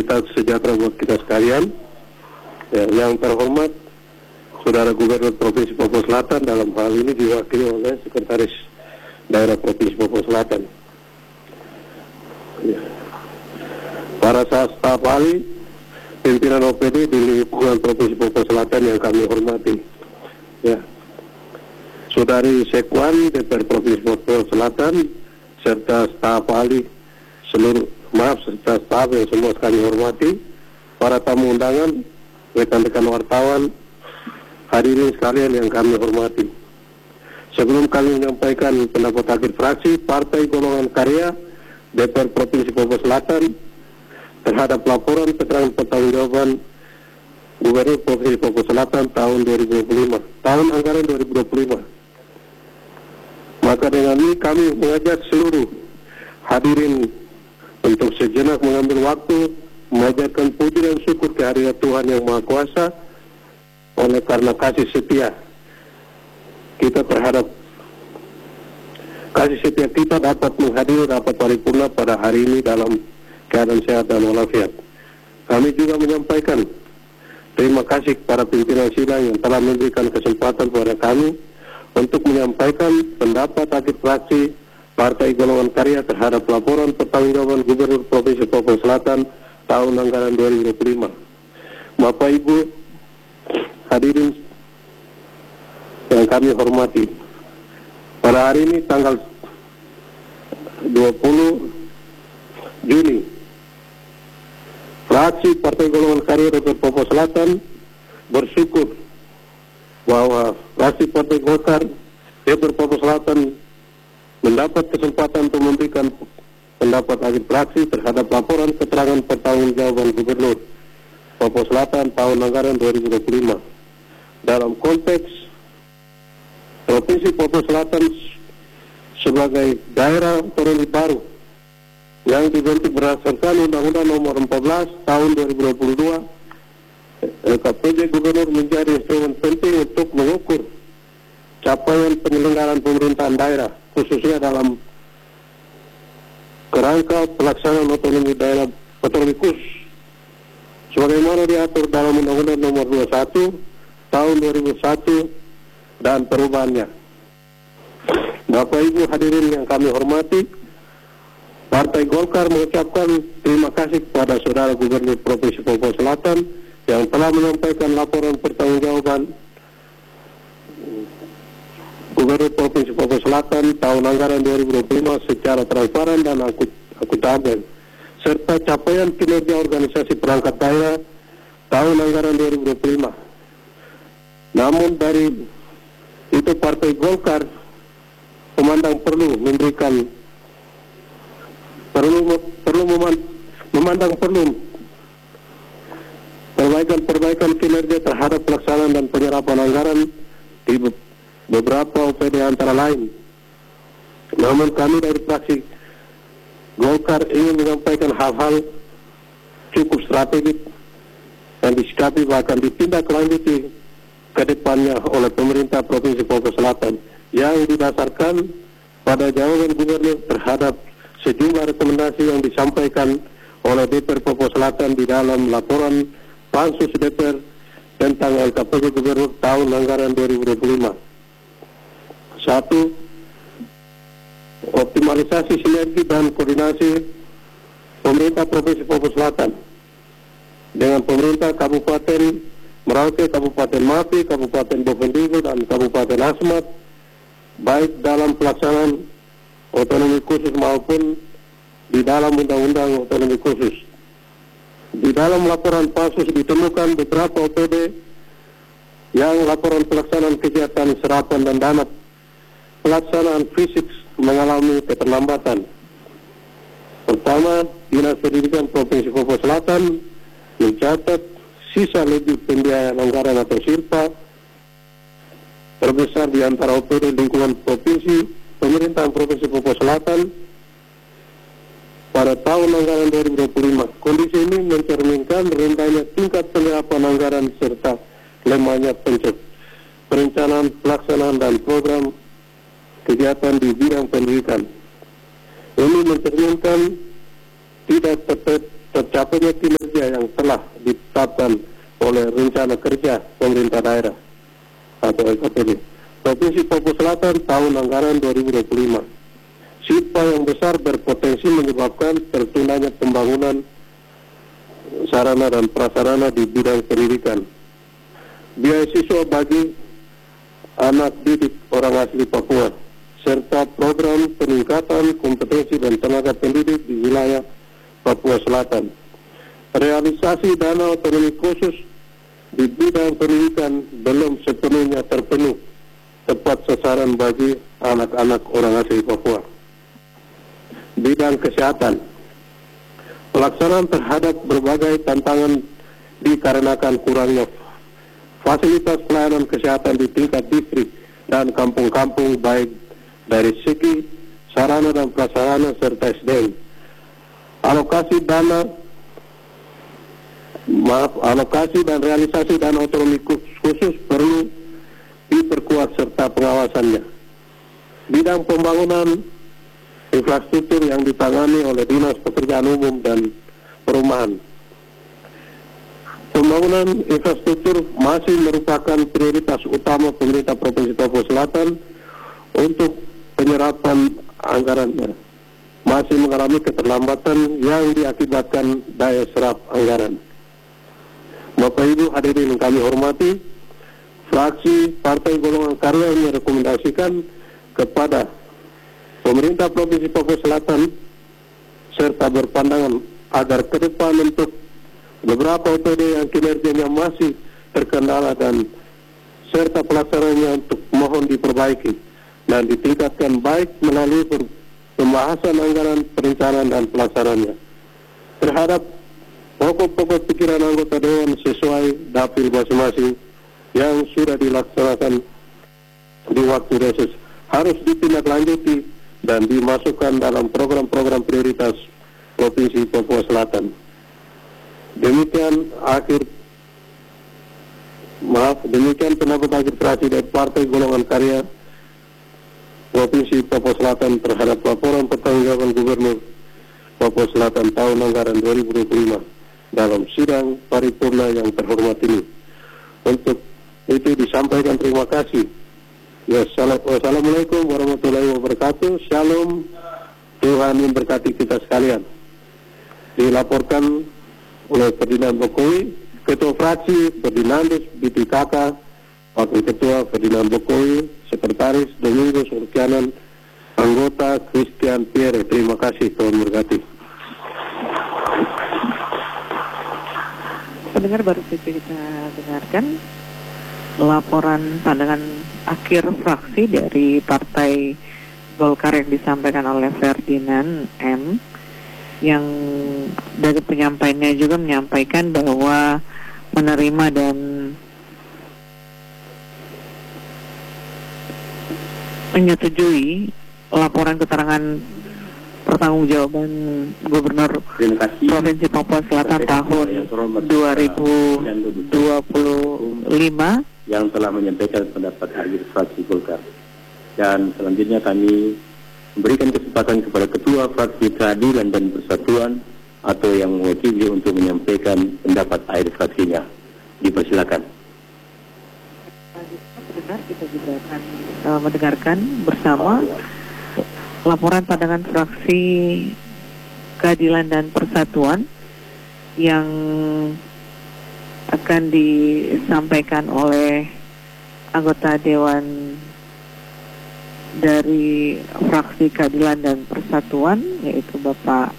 tetap sejahtera buat kita sekalian. Ya, yang terhormat Saudara Gubernur Provinsi Papua Selatan, dalam hal ini diwakili oleh Sekretaris Daerah Provinsi Papua Selatan. Ya. Para staf ahli, pimpinan OPD di lingkungan Provinsi Papua Selatan yang kami hormati. Ya. Saudari Sekwan DPR Provinsi Papua Selatan serta staf ahli serta staf yang semua kami hormati, para tamu undangan, rekan-rekan wartawan, hadirin sekalian yang kami hormati. Sebelum kami menyampaikan pendapat akhir fraksi Partai Golongan Karya DPR Provinsi Papua Selatan terhadap laporan keterangan pertanggungjawaban Gubernur Provinsi Papua Selatan tahun 2025, tahun anggaran 2025. Maka dengan ini kami mengajak seluruh hadirin untuk sejenak mengambil waktu mengajarkan puji dan syukur kehadirat Tuhan Yang Maha Kuasa. Oleh karena kasih setia kita dapat menghadiri rapat paripurna pada hari ini dalam keadaan sehat dan walafiat. Kami juga menyampaikan terima kasih kepada pimpinan sidang yang telah memberikan kesempatan kepada kami untuk menyampaikan pendapat akhir fraksi Partai Golongan Karya terhadap laporan pertanggungjawaban Gubernur Provinsi Papua Selatan tahun anggaran 2025. Bapak Ibu hadirin yang kami hormati, pada hari ini tanggal 20 Juni, fraksi Partai Golongan Karya DPR Papua Selatan bersyukur bahwa fraksi Partai Golkar DPR Papua Selatan mendapat kesempatan untuk memberikan pendapat akhir fraksi terhadap laporan keterangan pertanggungjawaban Gubernur Papua Selatan tahun anggaran 2025 dalam konteks Provinsi Papua Selatan sebagai daerah otonomi baru yang dibentuk berdasarkan Undang-Undang Nomor 14 tahun 2022. LKPJ Gubernur menjadi instrumen penting untuk mengukur capaian penyelenggaraan pemerintahan daerah, khususnya dalam kerangka pelaksanaan otonomi daerah otonomi khusus sebagaimana diatur dalam Undang-Undang Nomor 21 tahun 2001 dan perubahannya. Bapak Ibu hadirin yang kami hormati, Partai Golkar mengucapkan terima kasih kepada Saudara Gubernur Provinsi Papua Selatan yang telah menyampaikan laporan pertanggungjawaban Gubernur Provinsi Papua Selatan tahun anggaran 2025 secara transparan dan akuntabel, serta capaian kinerja organisasi perangkat daerah tahun anggaran 2025. Namun dari itu Partai Golkar memandang perbaikan kinerja terhadap pelaksanaan dan penyerapan anggaran di beberapa OPD antara lain. Namun kami dari fraksi Golkar ingin menyampaikan hal-hal cukup strategis yang disikapi bahkan ditindaklanjuti ke depannya oleh pemerintah Provinsi Papua Selatan yang didasarkan pada jawaban Gubernur terhadap sejumlah rekomendasi yang disampaikan oleh DPR Papua Selatan di dalam laporan Pansus DPR tentang LKPJ Gubernur tahun anggaran 2025. 1. Optimalisasi sinergi dan koordinasi pemerintah Provinsi Papua Selatan dengan pemerintah Kabupaten Merauke, Kabupaten Mapi, Kabupaten Bovendigul, dan Kabupaten Asmat, baik dalam pelaksanaan otonomi khusus maupun di dalam Undang-Undang Otonomi Khusus. Di dalam laporan Pansus ditemukan beberapa OPD yang laporan pelaksanaan kegiatan serapan dan dana pelaksanaan fisik mengalami keterlambatan. Pertama, Dinas Pendidikan Provinsi Papua Selatan mencatat sisa lebih pembiayaan anggaran atau SIRPA terbesar di antara OPD lingkungan provinsi pemerintahan Provinsi Papua Selatan pada tahun anggaran 2025. Kondisi ini mencerminkan rendahnya tingkat penyerapan anggaran serta lemahnya perencanaan, pelaksanaan, dan program kegiatan di bidang pendidikan. Ini mencerminkan tercapainya kinerja yang telah ditetapkan oleh Rencana Kerja Pemerintah Daerah atau RKPD Provinsi Papua Selatan tahun anggaran 2025. SIPA yang besar berpotensi menyebabkan tertundanya pembangunan sarana dan prasarana di bidang pendidikan. Biaya siswa bagi anak didik orang asli Papua, serta program peningkatan kompetensi dan tenaga pendidik di wilayah Papua Selatan. Realisasi dana otonomi khusus di bidang pendidikan belum sepenuhnya terpenuhi tepat sasaran bagi anak-anak orang asli Papua. Bidang kesehatan, pelaksanaan terhadap berbagai tantangan dikarenakan kurangnya fasilitas pelayanan kesehatan di tingkat distrik dan kampung-kampung, baik dari segi sarana dan prasarana serta SDM. Alokasi dan realisasi dana otonomi khusus perlu diperkuat serta pengawasannya. Bidang pembangunan infrastruktur yang ditangani oleh Dinas Pekerjaan Umum dan Perumahan. Pembangunan infrastruktur masih merupakan prioritas utama pemerintah Provinsi Papua Selatan untuk penyerapan anggarannya. Masih mengalami keterlambatan yang diakibatkan daya serap anggaran. Bapak Ibu hadirin yang kami hormati, fraksi Partai Golongan Karya merekomendasikan kepada pemerintah Provinsi Papua Selatan serta berpandangan agar ke depan untuk beberapa OPD yang kinerjanya masih terkendala dan serta pelaksananya untuk mohon diperbaiki dan ditingkatkan baik melalui pembahasan anggaran, perencanaan dan pelaksanaannya terhadap pokok-pokok pikiran anggota Dewan sesuai dapil masing-masing yang sudah dilaksanakan di waktu reses harus ditindaklanjuti dan dimasukkan dalam program-program prioritas Provinsi Papua Selatan. Demikian pendapat akhir fraksi dari Partai Golongan Karya Provinsi Papua Selatan terhadap laporan pertanggungjawaban Gubernur Papua Selatan tahun anggaran 2025 dalam sidang paripurna yang terhormat ini. Untuk itu disampaikan terima kasih. Ya, Assalamualaikum warahmatullahi wabarakatuh. Shalom, Tuhan memberkati kita sekalian. Dilaporkan oleh Ferdinand Bokowi, Ketua Fraksi Ferdinandus BPKK, Wakil Ketua Ferdinand Bokowi, Sekretaris Domingos Urkianan, Anggota Christian Pierre. Terima kasih, Tuhan memberkati. Pendengar, baru saja kita dengarkan laporan pandangan akhir fraksi dari Partai Golkar yang disampaikan oleh Ferdinand M, yang dari penyampaiannya juga menyampaikan bahwa menerima dan menyetujui laporan keterangan pertanggungjawaban Gubernur Provinsi Papua Selatan tahun 2025 yang telah menyampaikan pendapat akhir fraksi Golkar. Dan selanjutnya kami memberikan kesempatan kepada Ketua Fraksi Keadilan dan Persatuan atau yang mewakili untuk menyampaikan pendapat akhir fraksinya. Dipersilakan. Kita juga akan mendengarkan bersama laporan pandangan fraksi Keadilan dan Persatuan yang akan disampaikan oleh anggota Dewan dari fraksi Keadilan dan Persatuan, yaitu Bapak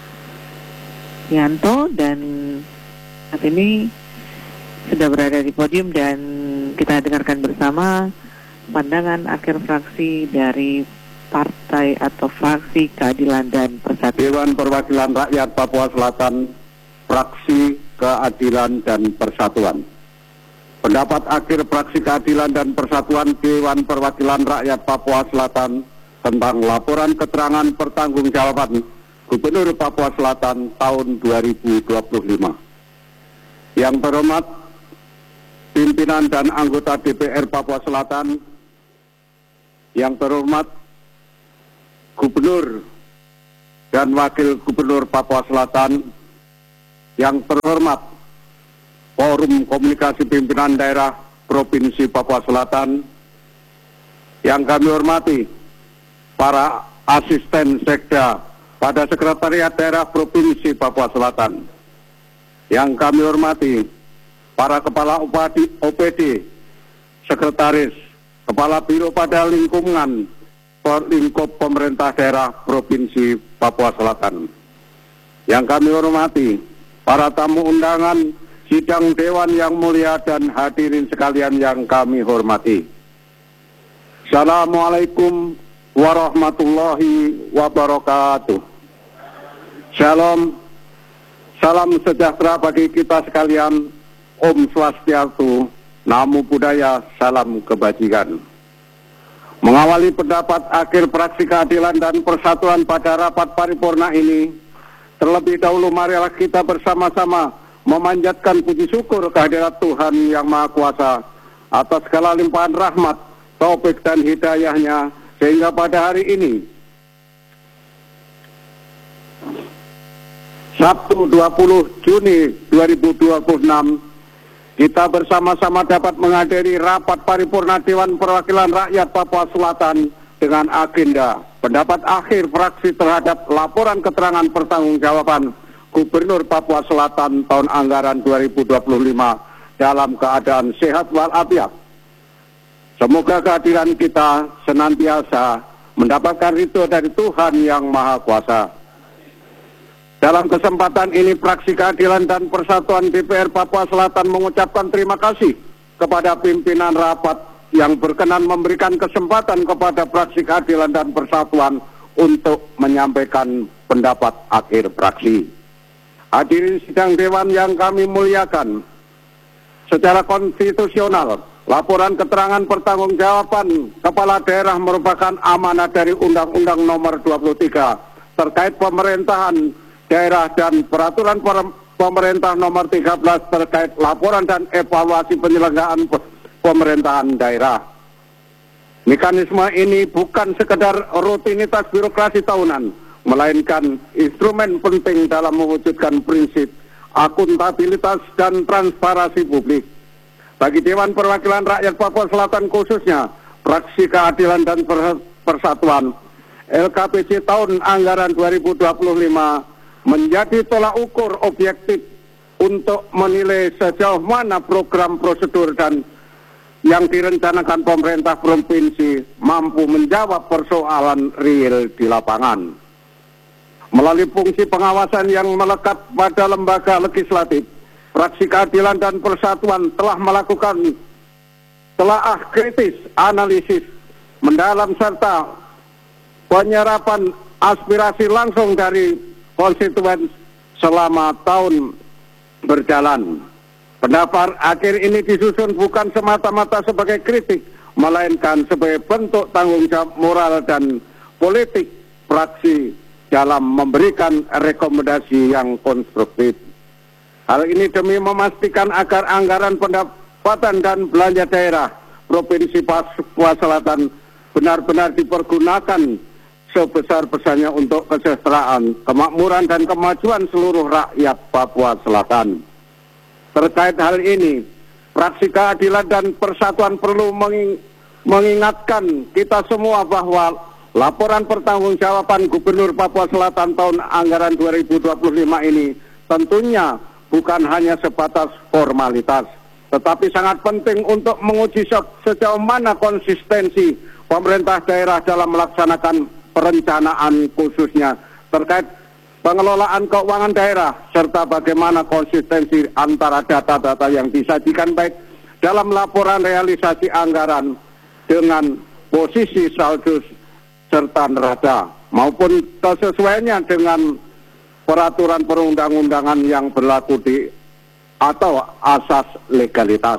Yanto, dan saat ini sudah berada di podium dan kita dengarkan bersama pandangan akhir fraksi dari partai atau fraksi Keadilan dan Persatuan. Dewan Perwakilan Rakyat Papua Selatan, fraksi Keadilan dan Persatuan. Pendapat akhir fraksi Keadilan dan Persatuan Dewan Perwakilan Rakyat Papua Selatan tentang laporan keterangan pertanggungjawaban Gubernur Papua Selatan tahun 2025. Yang terhormat pimpinan dan anggota DPR Papua Selatan, yang terhormat Gubernur dan Wakil Gubernur Papua Selatan, yang terhormat Forum Komunikasi Pimpinan Daerah Provinsi Papua Selatan, yang kami hormati para asisten sekda pada Sekretariat Daerah Provinsi Papua Selatan, yang kami hormati para kepala OPD, sekretaris, kepala biro pada lingkungan lingkup pemerintah daerah Provinsi Papua Selatan, yang kami hormati para tamu undangan sidang dewan yang mulia dan hadirin sekalian yang kami hormati. Assalamualaikum warahmatullahi wabarakatuh. Shalom, salam sejahtera bagi kita sekalian. Om Swastiastu, Namo Buddhaya, salam kebajikan. Mengawali pendapat akhir praksi keadilan dan persatuan pada rapat paripurna ini, terlebih dahulu marilah kita bersama-sama memanjatkan puji syukur kehadirat Tuhan Yang Maha Kuasa atas segala limpahan rahmat, taufik dan hidayahnya, sehingga pada hari ini, Sabtu 20 Juni 2026, kita bersama-sama dapat menghadiri rapat paripurna Dewan Perwakilan Rakyat Papua Selatan dengan agenda pendapat akhir fraksi terhadap laporan keterangan pertanggungjawaban Gubernur Papua Selatan tahun anggaran 2025 dalam keadaan sehat walafiat. Semoga kehadiran kita senantiasa mendapatkan ridho dari Tuhan Yang Maha Kuasa. Dalam kesempatan ini, Fraksi Keadilan dan Persatuan DPR Papua Selatan mengucapkan terima kasih kepada pimpinan rapat yang berkenan memberikan kesempatan kepada Fraksi Keadilan dan Persatuan untuk menyampaikan pendapat akhir fraksi. Hadirin sidang dewan yang kami muliakan, secara konstitusional, laporan keterangan pertanggungjawaban kepala daerah merupakan amanah dari Undang-Undang Nomor 23 terkait pemerintahan daerah dan Peraturan Pemerintah Nomor 13 terkait laporan dan evaluasi penyelenggaraan pemerintahan daerah. Mekanisme ini bukan sekedar rutinitas birokrasi tahunan, melainkan instrumen penting dalam mewujudkan prinsip akuntabilitas dan transparansi publik. Bagi Dewan Perwakilan Rakyat Papua Selatan khususnya, Fraksi Keadilan dan Persatuan, LKPC tahun anggaran 2025 menjadi tolak ukur objektif untuk menilai sejauh mana program prosedur dan yang direncanakan pemerintah provinsi mampu menjawab persoalan real di lapangan. Melalui fungsi pengawasan yang melekat pada lembaga legislatif, Fraksi Keadilan dan Persatuan telah melakukan telaah kritis, analisis mendalam serta penyerapan aspirasi langsung dari konstituen selama tahun berjalan. Pendapat akhir ini disusun bukan semata-mata sebagai kritik, melainkan sebagai bentuk tanggung jawab moral dan politik fraksi dalam memberikan rekomendasi yang konstruktif. Hal ini demi memastikan agar anggaran pendapatan dan belanja daerah Provinsi Papua Selatan benar-benar dipergunakan sebesar-besarnya untuk kesejahteraan, kemakmuran dan kemajuan seluruh rakyat Papua Selatan. Terkait hal ini, Fraksi Keadilan dan Persatuan perlu mengingatkan kita semua bahwa laporan pertanggungjawaban Gubernur Papua Selatan tahun anggaran 2025 ini tentunya bukan hanya sebatas formalitas, tetapi sangat penting untuk menguji sejauh mana konsistensi pemerintah daerah dalam melaksanakan perencanaan khususnya terkait pengelolaan keuangan daerah, serta bagaimana konsistensi antara data-data yang disajikan baik dalam laporan realisasi anggaran dengan posisi saldo serta neraca maupun kesesuaiannya dengan peraturan perundang-undangan yang berlaku atau asas legalitas.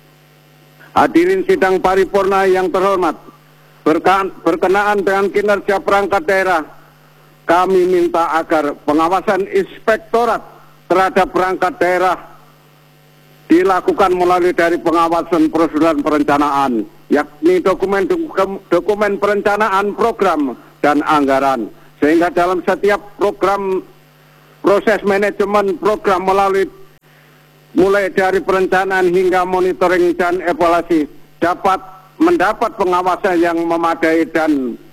Hadirin sidang paripurna yang terhormat, berkenaan dengan kinerja perangkat daerah, kami minta agar pengawasan inspektorat terhadap perangkat daerah dilakukan melalui dari pengawasan prosedur perencanaan, yakni dokumen perencanaan program dan anggaran, sehingga dalam setiap program proses manajemen program mulai dari perencanaan hingga monitoring dan evaluasi dapat mendapat pengawasan yang memadai dan